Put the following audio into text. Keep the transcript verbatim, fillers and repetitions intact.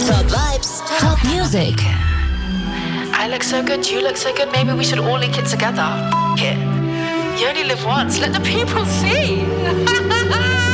Top vibes, top music. I look so good, you look so good, maybe we should all link it together. F- it. You only live once, let the people see.